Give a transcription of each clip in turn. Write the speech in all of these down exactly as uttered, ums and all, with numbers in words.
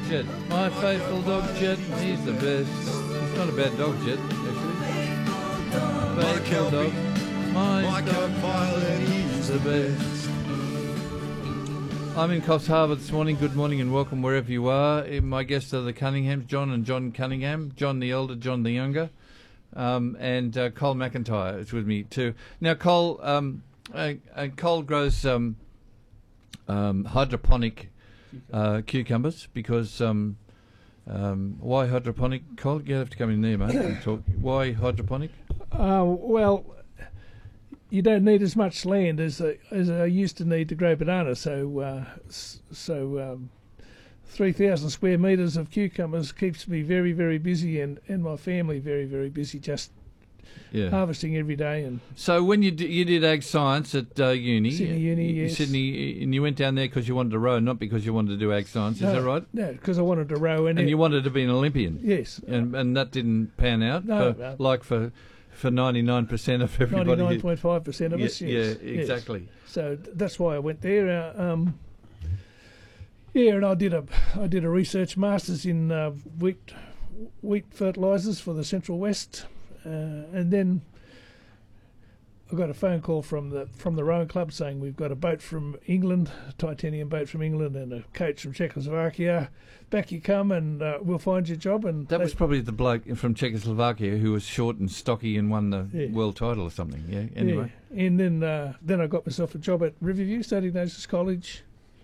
Jet. My faithful dog Jet, he's the best. He's not a bad dog, Jet, actually. Faithful dog. My, my dog pilot, he's the best. I'm in Coffs Harbour this morning. Good morning and welcome wherever you are. My guests are the Cunninghams, John and John Cunningham. John the elder, John the younger. Um, and uh, Cole McIntyre is with me too. Now, Cole, um, uh, uh, Cole grows um, um, hydroponic uh, cucumbers because um, um, why hydroponic? Cole, you have to come in there, mate. And talk. Why hydroponic? Uh, well, you don't need as much land as I, as I used to need to grow bananas. So, uh, so um, three thousand square metres of cucumbers keeps me very, very busy, and, and my family very, very busy. Just yeah. harvesting every day. And so, when you d- you did ag science at uh, uni, Sydney Uni, yes. Sydney, and you went down there because you wanted to row, not because you wanted to do ag science. No, is that right? No, because I wanted to row, and, and it, you wanted to be an Olympian. Yes, and and that didn't pan out. No, for, no. like for. For ninety-nine percent of everybody. ninety-nine point five percent of us, yeah, yes. Yeah, exactly. Yes. So th- that's why I went there. Uh, um, yeah, and I did a I did a research masters in uh, wheat wheat fertilisers for the Central West, uh, and then I got a phone call from the from the rowing club saying we've got a boat from England, a titanium boat from England, and a coach from Czechoslovakia. Back you come, and uh, we'll find you a job. And that was probably the bloke from Czechoslovakia who was short and stocky and won the yeah. world title or something. Yeah. Anyway, yeah. and then uh, then I got myself a job at Riverview, Saint Ignatius College.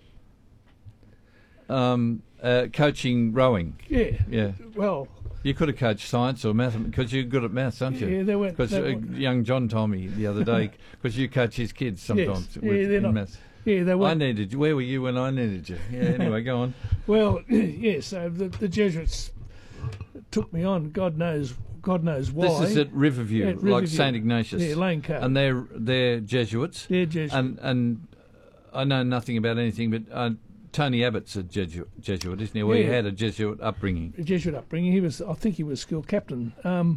Um, uh, coaching rowing. Yeah. Yeah. Well, you could have coached science or math because you're good at maths, aren't you? Yeah, they went. Because uh, young John told me the other day because you coach his kids sometimes yes. with, yeah, they're in not, maths. Yeah, they were. I needed you. Where were you when I needed you? Yeah. Anyway, go on. Well, yeah. So the, the Jesuits took me on. God knows. God knows why. This is at Riverview, at Riverview. like Saint Ignatius. Yeah, Lane Cove. And they're they're Jesuits. They're Jesuits. And and I know nothing about anything, but uh, Tony Abbott's a Jesuit, Jesuit, isn't he? Well, yeah. he had a Jesuit upbringing. A Jesuit upbringing. He was. I think he was school captain. Um,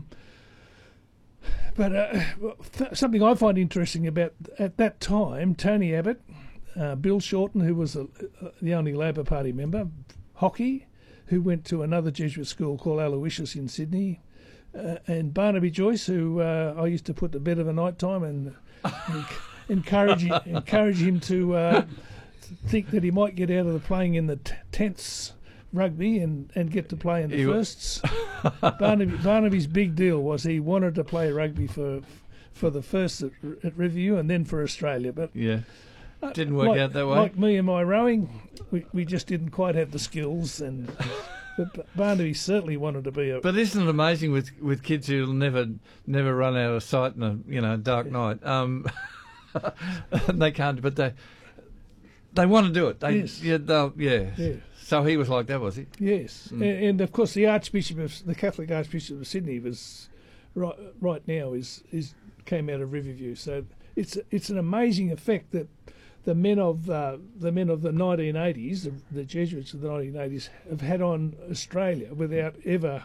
but uh, th- something I find interesting about at that time, Tony Abbott. Uh, Bill Shorten, who was a, uh, the only Labor Party member, Hockey, who went to another Jesuit school called Aloysius in Sydney, uh, and Barnaby Joyce, who uh, I used to put to bed of a night time and encourage him, encourage him to uh, think that he might get out of the playing in the t- tenths rugby and, and get to play in the you firsts. Barnaby, Barnaby's big deal was he wanted to play rugby for for the first at, at Riverview and then for Australia, but yeah. Didn't work like, out that way. Like me and my rowing, we, we just didn't quite have the skills. And but Barnaby certainly wanted to be a. But isn't it amazing with, with kids who'll never never run out of sight in a you know dark night? Um, they can't, but they they want to do it. They, yes. Yeah. They'll, yeah. Yeah. So he was like that, was he? Yes. Mm. And, and of course, the Archbishop of the Catholic Archbishop of Sydney was right right now is is came out of Riverview. So it's it's an amazing effect that. The men of uh, the men of the nineteen eighties, the, the Jesuits of the nineteen eighties, have had on Australia without ever,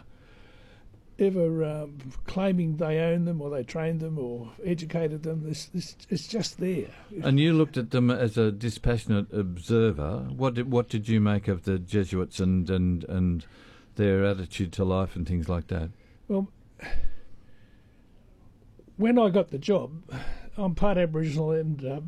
ever um, claiming they own them or they trained them or educated them. This, this, it's just there. And you looked at them as a dispassionate observer. What did what did you make of the Jesuits and and, and their attitude to life and things like that? Well, when I got the job, I'm part Aboriginal and. Uh,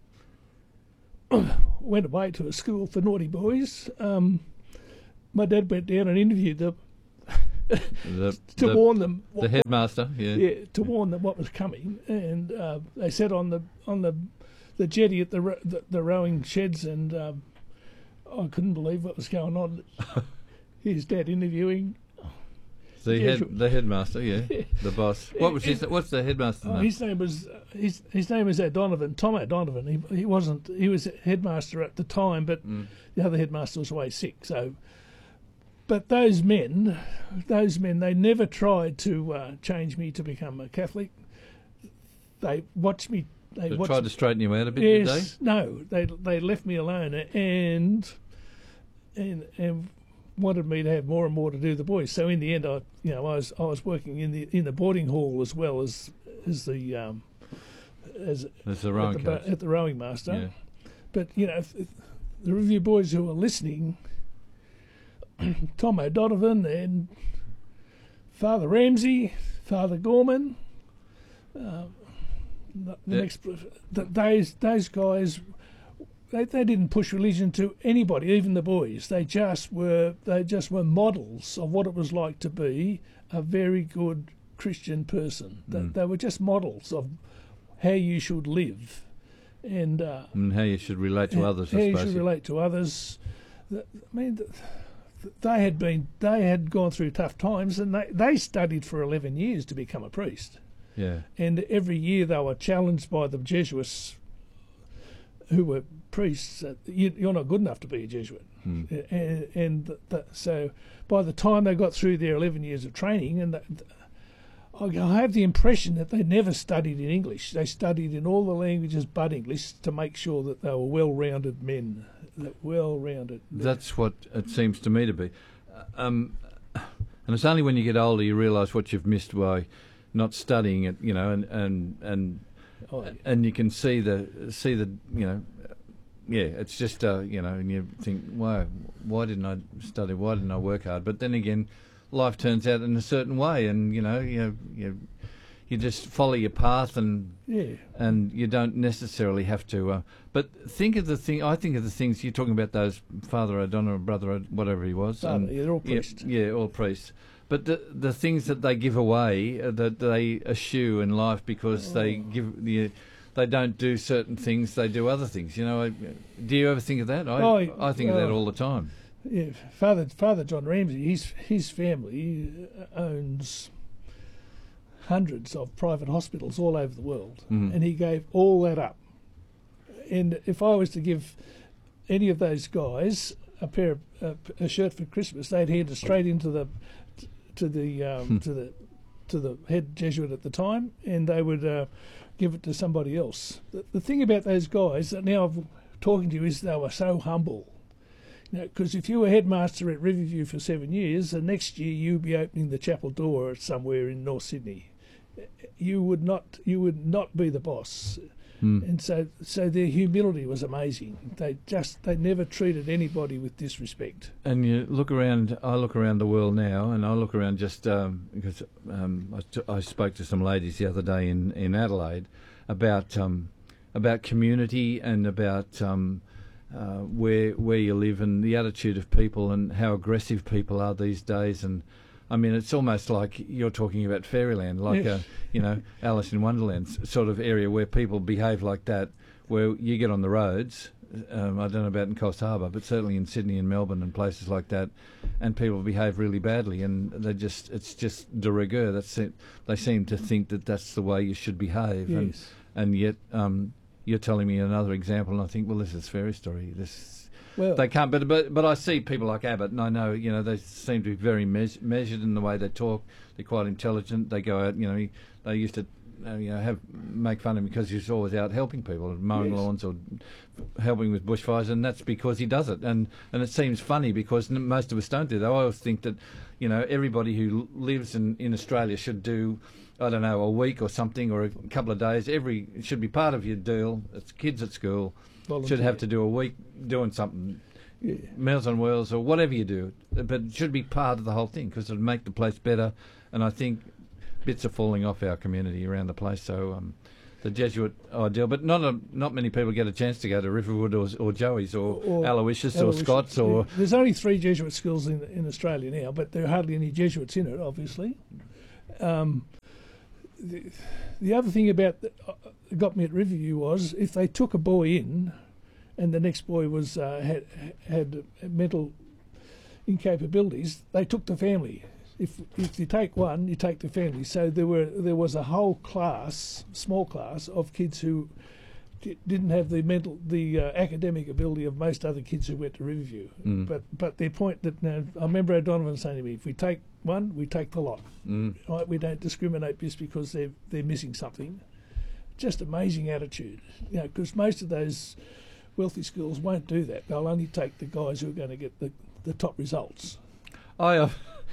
went away to a school for naughty boys. Um, my dad went down and interviewed them the, to the, warn them. The what, headmaster, yeah, yeah, to warn them what was coming. And uh, they sat on the on the the jetty at the ro- the, the rowing sheds, and um, I couldn't believe what was going on. His dad interviewing. The head, the headmaster, yeah, the boss. What was his? What's the headmaster's oh, name? His name was uh, his his name was O'Donovan, Tom O'Donovan. He he wasn't he was headmaster at the time, but mm. the other headmaster was away sick. So, but those men, those men, they never tried to uh, change me to become a Catholic. They watched me. They, they watched tried to straighten you out a bit. Yes, Did they? No, they they left me alone and and and. wanted me to have more and more to do with the boys. So in the end, I, you know, I was I was working in the in the boarding hall as well as as the um, as, as the rowing at, the, coach. at the rowing master. Yeah. But you know, if, if the Review boys who are listening, Tom O'Donovan and Father Ramsey, Father Gorman. Uh, the Yeah. next, th those those guys, they, they didn't push religion to anybody, even the boys. They just were they just were models of what it was like to be a very good Christian person. They, Mm. they were just models of how you should live, and uh, And how you should relate to how- others, how I you suppose. should relate to others. The- I mean, th- th- they had been they had gone through tough times, and they they studied for eleven years to become a priest. Yeah. And every year they were challenged by the Jesuits, who were priests. Uh, you, you're not good enough to be a Jesuit. Mm. Uh, And, and th th so by the time they got through their eleven years of training, and th th I have the impression that they never studied in English. They studied in all the languages but English to make sure that they were well-rounded men, that well-rounded. That's what it seems to me to be. Uh, Um, and it's only when you get older you realise what you've missed by not studying it, you know, and and and Oh, yeah. and you can see the see the you know, yeah, it's just uh, you know, and you think, why why didn't I study? Why didn't I work hard? But then again, life turns out in a certain way, and you know, you you you just follow your path, and Yeah. and you don't necessarily have to. Uh, but think of the thing. I think of the things you're talking about. Those Father O'Donnell, Brother, O- whatever he was. Father, and- yeah, they're all yeah, priests. Yeah, all priests. But the the things that they give away, uh, that they eschew in life because they Oh. give the. They don't do certain things; they do other things. You know, I- do you ever think of that? I Oh, I think of that oh. all the time. Yeah, Father Father John Ramsey, his his family owns hundreds of private hospitals all over the world, Mhm. and he gave all that up. And if I was to give any of those guys a pair of, uh, a shirt for Christmas, they'd hand it straight into the to the um, Hmm. to the to the head Jesuit at the time, and they would uh, give it to somebody else. The, the thing about those guys that now I'm talking to you is they were so humble. Because if you were headmaster at Riverview for seven years, the next year you'd be opening the chapel door somewhere in North Sydney. You would not, you would not be the boss, Hmm. and so, so their humility was amazing. They just, they never treated anybody with disrespect. And you look around. I look around the world now, and I look around just um, because um, I, t- I spoke to some ladies the other day in, in Adelaide about um, about community and about um, uh, where where you live and the attitude of people and how aggressive people are these days. And I mean, it's almost like you're talking about fairyland, like Yes. a you know Alice in Wonderland s- sort of area where people behave like that, where you get on the roads. Um, I don't know about in Coast Harbour, but certainly in Sydney and Melbourne and places like that, and people behave really badly, and they just it's just de rigueur. That's it. They seem to think that that's the way you should behave, and Yes. and yet um, you're telling me another example, and I think, well, this is fairy story. This Well, they can't, but but but I see people like Abbott, and I know you know they seem to be very meas- measured in the way they talk. They're quite intelligent. They go out, you know, he, they used to. Uh, you know, have make fun of him because he's always out helping people, mowing Yes. lawns or helping with bushfires, and that's because he does it. And and it seems funny because n- most of us don't do that. I always think that, you know, everybody who l- lives in, in Australia should do, I don't know, a week or something or a couple of days. Every it should be part of your deal. It's kids at school should have to do a week doing something. Yeah. Meals on Wheels or whatever you do, but it should be part of the whole thing because it'll make the place better. And I think bits are falling off our community around the place. So um, the Jesuit ideal, but not a, not many people get a chance to go to Riverwood or, or Joey's or, Or Aloysius or Aloysius. Scott's or Yeah. There's only three Jesuit schools in in Australia now, but there are hardly any Jesuits in it, obviously. Um, the, the other thing about the, uh, got me at Riverview was if they took a boy in, and the next boy was uh, had had mental incapabilities, they took the family. If if you take one, you take the family. So there were there was a whole class, small class of kids who di- didn't have the mental, the uh, academic ability of most other kids who went to Riverview. Mm. But but their point that now, I remember O'Donovan saying to me, if we take one, we take the lot. mm, Right? We don't discriminate just because they're they're missing something. Just amazing attitude, you know, because most of those wealthy schools won't do that. They'll only take the guys who are going to get the, the top results. I uh,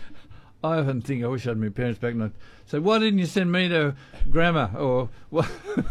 I often think I wish I had my parents back and I'd say, why didn't you send me to grammar or what?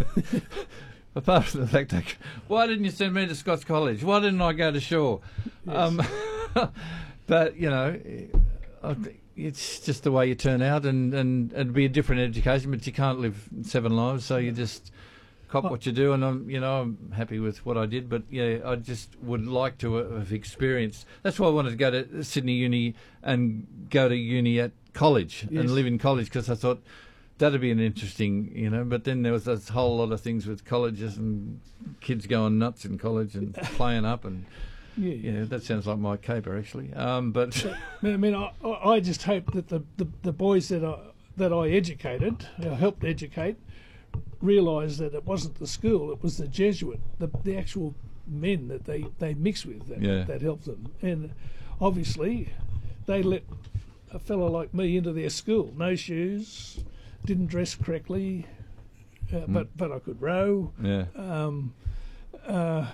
Apart from the fact that, why didn't you send me to Scots College? Why didn't I go to Shaw? Yes. Um, But, you know, I think it's just the way you turn out, and, and it'd be a different education, but you can't live seven lives, so you just cop what you do, and I'm, you know, I'm happy with what I did, but yeah, I just would like to have experienced. That's why I wanted to go to Sydney Uni and go to uni at college Yes. and live in college, because I thought that'd be an interesting, you know. But then there was this whole lot of things with colleges and kids going nuts in college and playing up, and Yeah, yeah, that sounds like my caper actually. Um, but I mean, I, I just hope that the, the, the boys that I that I educated, I helped educate, realised that it wasn't the school, it was the Jesuit, the the actual men that they, they mix with that, Yeah. that helped them. And obviously, they let a fellow like me into their school. No shoes, didn't dress correctly, uh, Mm. but but I could row. yeah, Um, uh,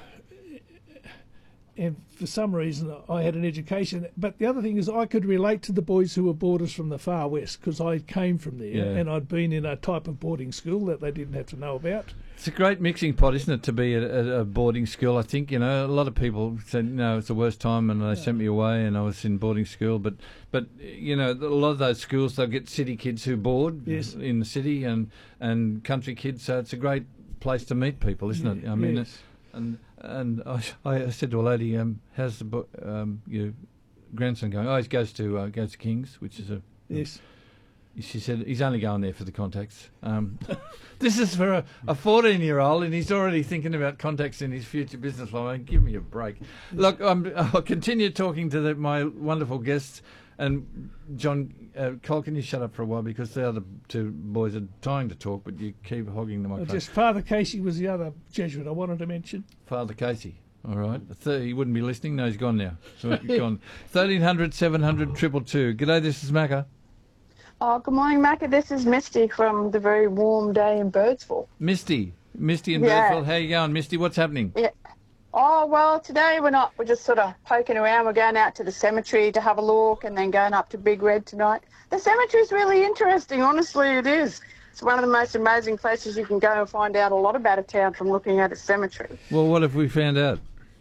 and for some reason I had an education. But the other thing is I could relate to the boys who were boarders from the far west, because I came from there, Yeah. and I'd been in a type of boarding school that they didn't have to know about. it's a great mixing pot, isn't it, to be at at a boarding school? I think, you know, a lot of people said, no, it's the worst time, and they sent me away, and I was in boarding school. But, but you know, a lot of those schools, they'll get city kids who board Yes. in the city, and, and country kids, so it's a great place to meet people, isn't it? I mean, Yes. and and I, I said to a lady, um, how's the bo- um, your grandson going? Oh, he goes to uh, goes to King's, which is a Yes. She said he's only going there for the contacts. Um, this is for a, a fourteen-year-old, and he's already thinking about contacts in his future business life. I mean, give me a break. Look, I'm, I'll continue talking to the, my wonderful guests. And John, uh, Cole, can you shut up for a while, because the other two boys are dying to talk, but you keep hogging the Uh, microphone. just Father Casey was the other Jesuit I wanted to mention. Father Casey. All right. Th- he wouldn't be listening. No, he's gone now. So he's gone. thirteen hundred, seven hundred, two two two. G'day, this is Macca. Oh, good morning, Macca. This is Misty from the very warm day in Birdsville. Misty. Misty in Yeah. Birdsville. How you going, Misty? What's happening? Yeah. Oh, well, today we're not. We're just sort of poking around. We're going out to the cemetery to have a look, and then going up to Big Red tonight. The cemetery's really interesting. Honestly, it is. It's one of the most amazing places you can go and find out a lot about a town from looking at its cemetery. Well, what have we found out?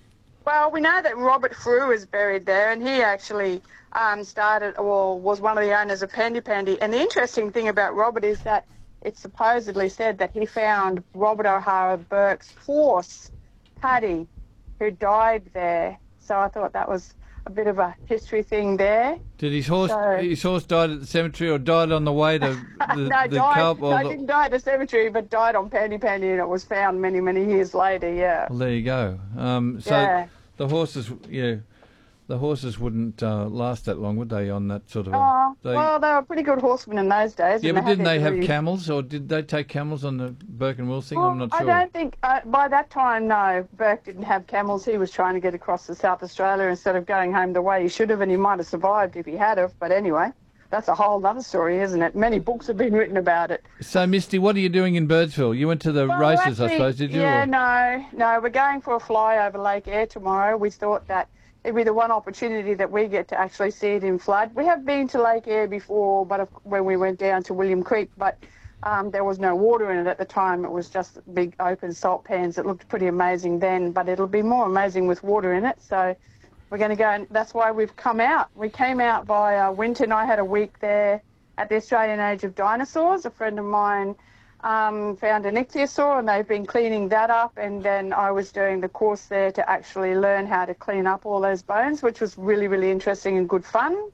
Well, we know that Robert Frew is buried there, and he actually um, started, or was one of the owners of Pandy Pandy. And the interesting thing about Robert is that it's supposedly said that he found Robert O'Hara Burke's horse, Paddy, who died there. So I thought that was a bit of a history thing there. Did his horse So- his horse died at the cemetery, or died on the way to the, no, the died, Culp? Or no, the, didn't die at the cemetery, but died on Pandy Pandy, and it was found many, many years later, yeah. well, there you go. Um, so Yeah. the horses, yeah, the horses wouldn't uh, last that long, would they? On that sort of. A, Oh, they, well, they were pretty good horsemen in those days. yeah, and but didn't had they their have really- camels, or did they take camels on the Burke and Will thing? Well, I'm not I sure. don't think, uh, by that time, no, Burke didn't have camels. He was trying to get across to South Australia instead of going home the way he should have, and he might have survived if he had have. But anyway, that's a whole other story, isn't it? Many books have been written about it. So, Misty, what are you doing in Birdsville? You went to the Well, races, I actually, suppose, did you? Yeah, or- no, no. We're going for a fly over Lake Eyre tomorrow. We thought that it'd be the one opportunity that we get to actually see it in flood. We have been to Lake Eyre before, but of- when we went down to William Creek, but um, there was no water in it at the time. It was just big open salt pans. It looked pretty amazing then, but it'll be more amazing with water in it. So we're going to go, and that's why we've come out. We came out by uh, Winton. I had a week there at the Australian Age of Dinosaurs. A friend of mine um, found an ichthyosaur, and they've been cleaning that up, and then I was doing the course there to actually learn how to clean up all those bones, which was really, really interesting and good fun.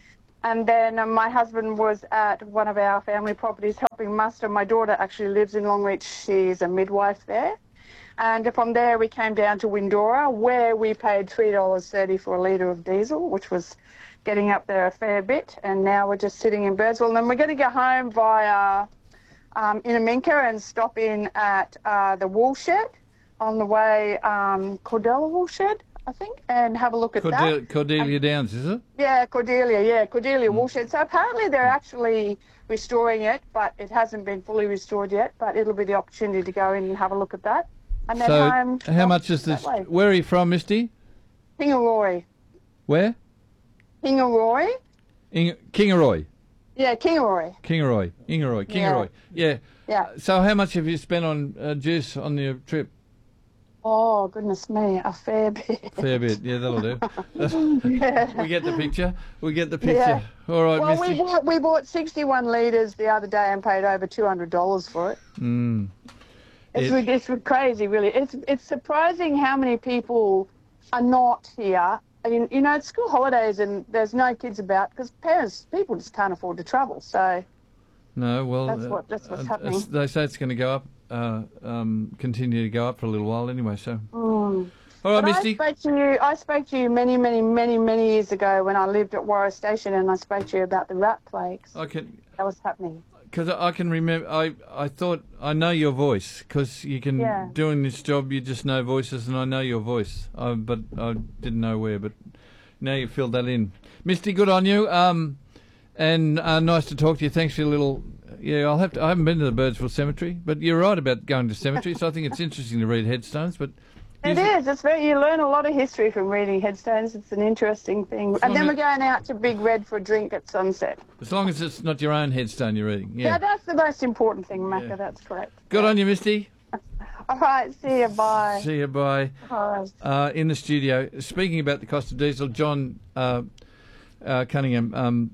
And then um, my husband was at one of our family properties helping muster. My daughter actually lives in Longreach. She's a midwife there. And from there we came down to Windora, where we paid three dollars thirty for a litre of diesel, which was getting up there a fair bit. And now we're just sitting in Birdsville. And then we're going to go home via um, Inaminka and stop in at uh, the wool shed on the way, um, Cordella Wool Shed, I think, and have a look at that. Cordel- Cordelia Downs, is it? Yeah, Cordelia, yeah, Cordelia Woolshed. So apparently they're actually restoring it, but it hasn't been fully restored yet, but it'll be the opportunity to go in and have a look at that. And then So, home. how much is that this? way. Where are you from, Misty? Kingaroy. Where? Kingaroy? In- Kingaroy. Yeah, Kingaroy. Kingaroy. Ingaroy. Kingaroy. Yeah. Yeah. So, how much have you spent on uh, juice on your trip? Oh, goodness me, a fair bit. Fair bit. Yeah, that'll do. Yeah. We get the picture. We get the picture. Yeah. All right, Well, Misty. we bought, we bought sixty-one litres the other day and paid over two hundred dollars for it. Mm. It's, It- it's crazy, really. It's it's surprising how many people are not here. I mean, you know, it's school holidays and there's no kids about because parents, people just can't afford to travel. So No, well, That's uh, what- that's what's uh, happening. it's- They say it's going to go up, uh, um, continue to go up for a little while anyway. So, Mm. all right, But I Misty. spoke to you. I spoke to you many, many, many, many years ago when I lived at Warra Station, and I spoke to you about the rat plagues I can, that was happening. because I can remember. I, I thought I know your voice because you can Yeah. doing this job. You just know voices, and I know your voice. I, but I didn't know where. But now you filled that in, Misty. Good on you. Um, and uh, nice to talk to you. Thanks for your little. Yeah, I'll have to. I haven't been to the Birdsville Cemetery, but you're right about going to cemeteries. So I think it's interesting to read headstones, but. It is. It's very. You learn a lot of history from reading headstones. It's an interesting thing. And then long we're going out to Big Red for a drink at sunset. As long as it's not your own headstone you're reading. Yeah, Yeah. that's the most important thing, Macca. Yeah. That's correct. Good on you, Misty. All right. See you. Bye. See you. Bye. Bye. Uh, in the studio, speaking about the cost of diesel, John uh, uh, Cunningham, um,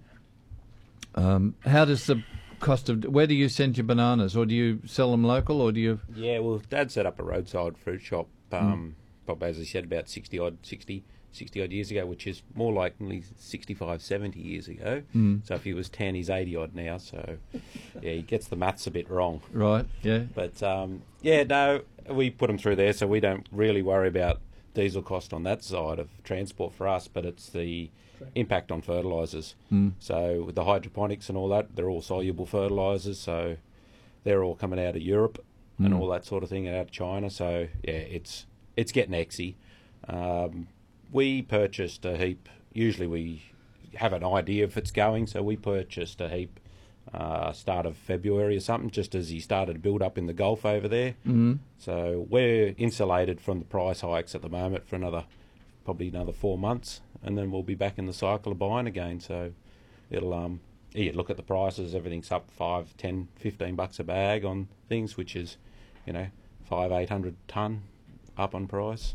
um, how does the cost of, where do you send your bananas, or do you sell them local, or do you? Yeah, well, Dad set up a roadside fruit shop, um, probably, as he said, about sixty odd, sixty, sixty odd years ago, which is more likely sixty-five, seventy years ago. Mm. So if he was ten, he's eighty odd now. So, yeah, he gets the maths a bit wrong. Right, yeah. But, um, yeah, no, we put them through there, so we don't really worry about diesel cost on that side of transport for us, but it's the impact on fertilisers. Mm. So with the hydroponics and all that, they're all soluble fertilisers, so they're all coming out of Europe and Mm. all that sort of thing, and out of China. So yeah, it's it's getting exy. Um, we purchased a heap. Usually we have an idea if it's going, so we purchased a heap uh, start of February or something, just as he started to build up in the Gulf over there. Mm. So we're insulated from the price hikes at the moment for another probably another four months, and then we'll be back in the cycle of buying again. So it'll um yeah, look at the prices, everything's up five, ten, fifteen bucks a bag on things, which is, you know, five, eight hundred ton up on price.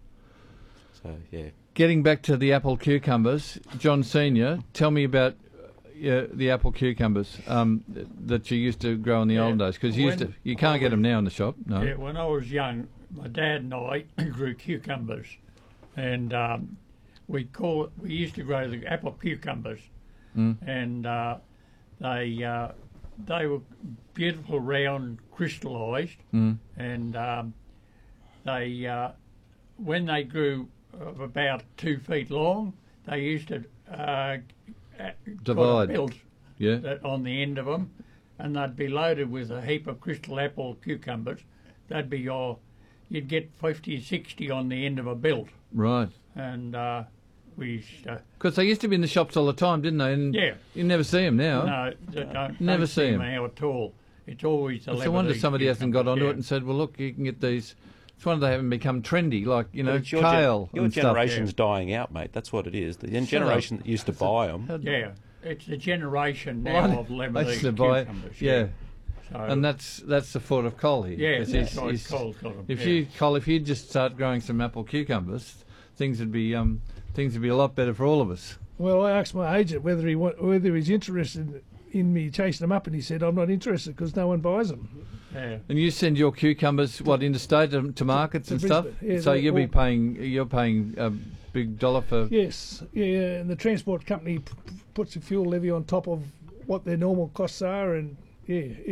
So yeah. Getting back to the apple cucumbers, John Senior, tell me about uh, yeah, the apple cucumbers um, that you used to grow in the Yeah, old days, because you used when to, you can't get them now in the shop. No. Yeah, when I was young, my dad and I grew cucumbers, and um, we call it, we used to grow the apple cucumbers, Mm. and uh, they uh, they were beautiful, round, crystallised, Mm. and um, they uh, when they grew of about two feet long, they used to uh, a- put a Divide. belt Yeah. that on the end of them, and they'd be loaded with a heap of crystal apple cucumbers. That'd be your, you'd get fifty, sixty on the end of a belt, Right. and uh, we used to, Because they used to be in the shops all the time, didn't they? And yeah, you never see them now. no, they don't, Never don't see 'em. now at all. It's always the It's a wonder Lebanese somebody hasn't got cucumbers, onto yeah. it and said, well, look, you can get these. It's wonder they haven't become trendy, like, you know, Well, it's your gen- kale your and stuff. generation's dying out, mate. That's what it is. The Shut generation up. that used to buy them. How- Yeah, it's the generation Well, now I- of I Lebanese used to buy it, cucumbers. yeah. So, And that's that's the fault of Col here. yeah, 'cause that's he's- what he's- it's called. got 'em, If yeah. you, Col, if you just start growing some apple cucumbers, things would be um, things would be a lot better for all of us. Well, I asked my agent whether he wa- whether he's interested in me chasing them up, and he said I'm not interested because no one buys them. Yeah. And you send your cucumbers what interstate to, to markets to and stuff. Brisbane, yeah, so they're you'll be all- paying you're paying a big dollar for. Yes, yeah, and the transport company p- p- puts a fuel levy on top of what their normal costs are, and yeah,